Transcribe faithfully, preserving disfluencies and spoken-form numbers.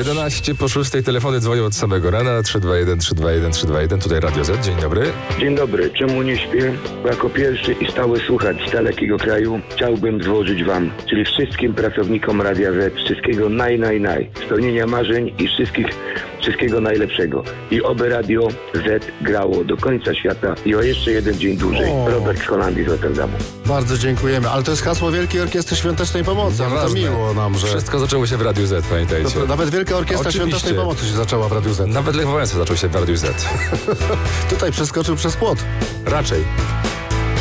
jedenaście po szóstej, telefony dzwonią od samego rana. trzy dwa jeden, trzy dwa jeden, trzy dwa jeden. Tutaj Radio Z. Dzień dobry. Dzień dobry. Czemu nie śpię? Bo jako pierwszy i stały słuchacz z dalekiego kraju chciałbym złożyć wam, czyli wszystkim pracownikom Radia Z, wszystkiego naj, naj, naj. Spełnienia marzeń i wszystkich, wszystkiego najlepszego. I oby Radio Z grało do końca świata i o jeszcze jeden dzień dłużej. O. Robert z Holandii, z Rotterdamu. Bardzo dziękujemy. Ale to jest hasło Wielkiej Orkiestry Świątecznej Pomocy. No to Ważne. miło nam, że... Wszystko zaczęło się w Radiu Z, pamiętajcie. To, to nawet Wielka Orkiestra Oczywiście. Świątecznej Pomocy się zaczęła w Radiu Z. Nawet Lech Wałęsa zaczął się w Radiu Z. Tutaj przeskoczył przez płot. Raczej.